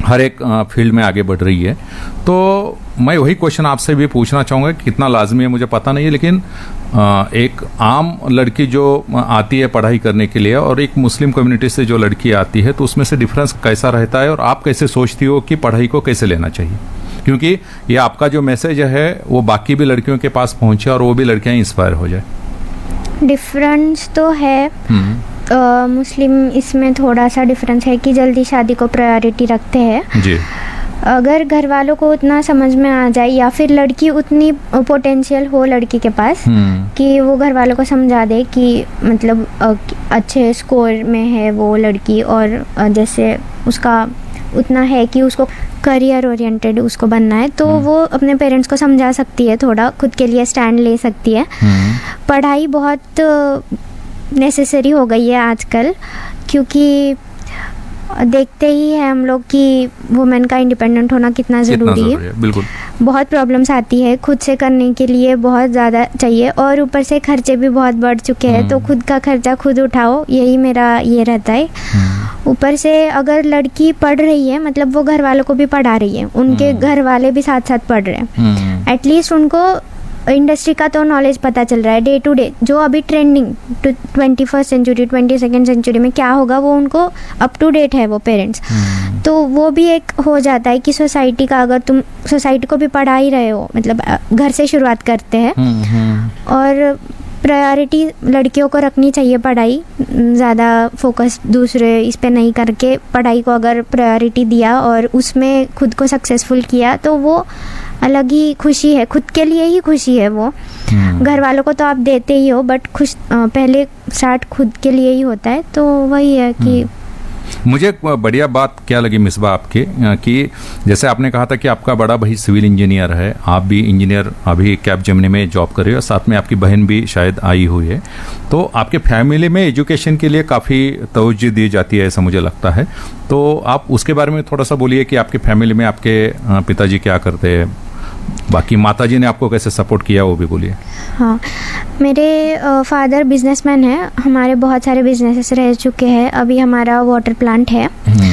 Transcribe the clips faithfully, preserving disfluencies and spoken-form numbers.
हर एक फील्ड में आगे बढ़ रही है। तो मैं वही क्वेश्चन आपसे भी पूछना चाहूँगा कि कितना लाजमी है मुझे पता नहीं है, लेकिन एक आम लड़की जो आती है पढ़ाई करने के लिए और एक मुस्लिम कम्युनिटी से जो लड़की आती है, तो उसमें से डिफरेंस कैसा रहता है और आप कैसे सोचती हो कि पढ़ाई को कैसे लेना चाहिए? क्योंकि ये आपका जो मैसेज है वो बाकी भी लड़कियों के पास पहुँचे और वो भी लड़कियाँ इंस्पायर हो जाए। डिफरेंस तो है। Uh, मुस्लिम इसमें थोड़ा सा डिफरेंस है कि जल्दी शादी को प्रायोरिटी रखते हैं जी। अगर घर वालों को उतना समझ में आ जाए या फिर लड़की उतनी पोटेंशियल हो लड़की के पास कि वो घर वालों को समझा दे कि मतलब अच्छे स्कोर में है वो लड़की और जैसे उसका उतना है कि उसको करियर ओरिएंटेड उसको बनना है, तो वो अपने पेरेंट्स को समझा सकती है, थोड़ा खुद के लिए स्टैंड ले सकती है। पढ़ाई बहुत नेसेसरी हो गई है आजकल, क्योंकि देखते ही हैं हम लोग कि वुमेन का इंडिपेंडेंट होना कितना ज़रूरी है। है बिल्कुल। बहुत प्रॉब्लम्स आती है, खुद से करने के लिए बहुत ज़्यादा चाहिए और ऊपर से खर्चे भी बहुत बढ़ चुके हैं, तो खुद का खर्चा खुद उठाओ, यही मेरा ये रहता है। ऊपर से अगर लड़की पढ़ रही है मतलब वो घर वालों को भी पढ़ा रही है, उनके घर वाले भी साथ साथ पढ़ रहे हैं, एटलीस्ट उनको इंडस्ट्री का तो नॉलेज पता चल रहा है डे टू डे, जो अभी trending twenty first century twenty second century में क्या होगा वो उनको अप टू डेट है वो पेरेंट्स। तो वो भी एक हो जाता है कि सोसाइटी का, अगर तुम सोसाइटी को भी पढ़ा ही रहे हो, मतलब घर से शुरुआत करते हैं और प्रायोरिटी लड़कियों को रखनी चाहिए पढ़ाई, ज़्यादा फोकस दूसरे इस पे नहीं करके पढ़ाई को अगर प्रायोरिटी दिया और उसमें खुद को सक्सेसफुल किया तो वो अलग ही खुशी है, खुद के लिए ही खुशी है वो। घर वालों को तो आप देते ही हो बट खुश पहले स्टार्ट खुद के लिए ही होता है। तो वही है कि मुझे बढ़िया बात क्या लगी मिसबा आपके कि जैसे आपने कहा था कि आपका बड़ा भाई सिविल इंजीनियर है, आप भी इंजीनियर अभी कैपजेमिनी में जॉब कर रहे हो, साथ में आपकी बहन भी शायद आई हुई है, तो आपके फैमिली में एजुकेशन के लिए काफ़ी तवज्जो दी जाती है ऐसा मुझे लगता है। तो आप उसके बारे में थोड़ा सा बोलिए कि आपके फैमिली में आपके पिताजी क्या करते हैं, बाकी माताजी ने आपको कैसे सपोर्ट किया वो भी बोलिए। हाँ, मेरे फादर बिजनेसमैन हैं, हमारे बहुत सारे बिजनेसेस रह चुके हैं, अभी हमारा वाटर प्लांट है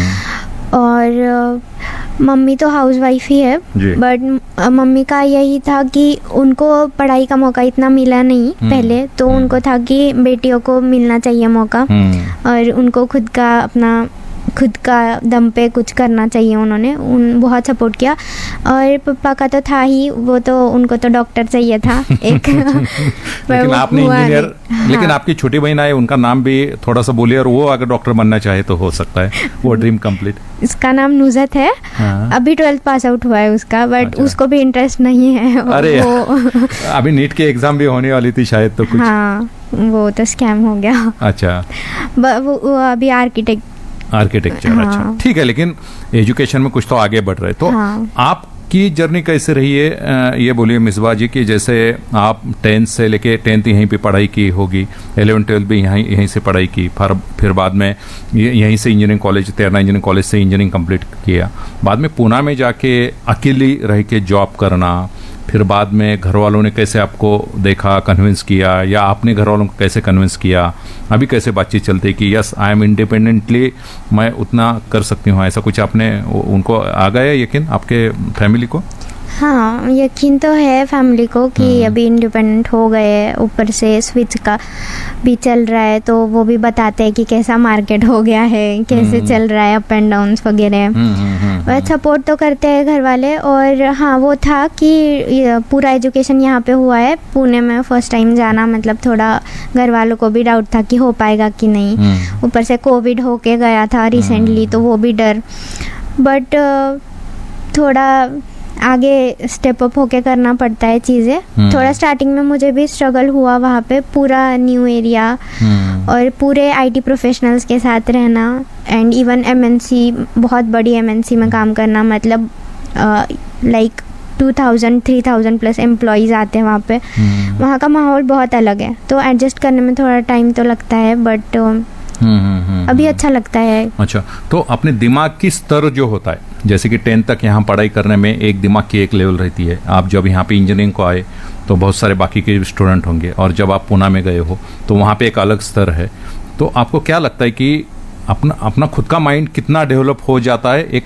और मम्मी तो हाउसवाइफ ही है, बट मम्मी का यही था कि उनको पढ़ाई का मौका इतना मिला नहीं पहले, तो उनको था कि बेटियों को मिलना चाहिए मौका और उनको खुद का अपना खुद का दम पे कुछ करना चाहिए, उन्होंने उन बहुत सपोर्ट किया। और पापा का तो था ही, वो तो उनको तो डॉक्टर चाहिए था एक लेकिन आपने इंजीनियर, लेकिन आपकी छोटी बहन है उनका नाम भी थोड़ा सा बोलिए, और वो अगर डॉक्टर बनना चाहे तो हो सकता है वो ड्रीम कंप्लीट। इसका नाम नुज़त है। हाँ। अभी ट्वेल्थ पास आउट हुआ है उसका, बट अच्छा। उसको भी इंटरेस्ट नहीं है। अरे वो अभी नीट की एग्जाम भी होने वाली थी शायद, तो कुछ हाँ वो तो स्कैम हो गया। अच्छा, वो, वो अभी आर्किटेक्ट आर्किटेक्चर। हाँ। अच्छा ठीक है, लेकिन एजुकेशन में कुछ तो आगे बढ़ रहे। तो हाँ। आपकी जर्नी कैसे रही है ये बोलिए मिसबा जी, की जैसे आप टेंथ से लेके टेंथ यहीं पे पढ़ाई की होगी, इलेवन ट्वेल्थ भी यहीं यहीं से पढ़ाई की, फिर फिर बाद में यहीं से इंजीनियरिंग कॉलेज तेरना इंजीनियरिंग कॉलेज से इंजीनियरिंग कंप्लीट किया, बाद में पूना में जाके अकेली रह के जॉब करना, फिर बाद में घर वालों ने कैसे आपको देखा, कन्विंस किया, या आपने घर वालों को कैसे कन्विंस किया, अभी कैसे बातचीत चलती है कि यस आई एम इंडिपेंडेंटली मैं उतना कर सकती हूँ, ऐसा कुछ आपने उनको आ गया यकीन आपके फैमिली को? हाँ, यकीन तो है फैमिली को कि अभी इंडिपेंडेंट हो गए, ऊपर से स्विच का भी चल रहा है, तो वो भी बताते हैं कि कैसा मार्केट हो गया है, कैसे चल रहा है, अप एंड डाउन्स वगैरह। वह सपोर्ट तो करते हैं घर वाले। और हाँ वो था कि पूरा एजुकेशन यहाँ पे हुआ है पुणे में, फर्स्ट टाइम जाना, मतलब थोड़ा घर वालों को भी डाउट था कि हो पाएगा कि नहीं, ऊपर से कोविड होके गया था रिसेंटली, तो वो भी डर, बट थोड़ा आगे स्टेप अप होके करना पड़ता है चीज़ें। थोड़ा स्टार्टिंग में मुझे भी स्ट्रगल हुआ वहाँ पे, पूरा न्यू एरिया और पूरे आईटी प्रोफेशनल्स के साथ रहना, एंड इवन एमएनसी, बहुत बड़ी एमएनसी में काम करना, मतलब like two thousand three thousand plus employees आते हैं वहाँ पे। वहाँ का माहौल बहुत अलग है, तो एडजस्ट करने में थोड़ा टाइम तो लगता है, बट अभी अच्छा लगता है। अच्छा, तो अपने दिमाग की स्तर जो होता है, जैसे कि टेंथ तक यहाँ पढ़ाई करने में एक दिमाग की एक लेवल रहती है, आप जब यहाँ पे इंजीनियरिंग को आए तो बहुत सारे बाकी के स्टूडेंट होंगे, और जब आप पुणे में गए हो तो वहाँ पे एक अलग स्तर है। तो आपको क्या लगता है कि अपना अपना खुद का माइंड कितना डेवलप हो जाता है एक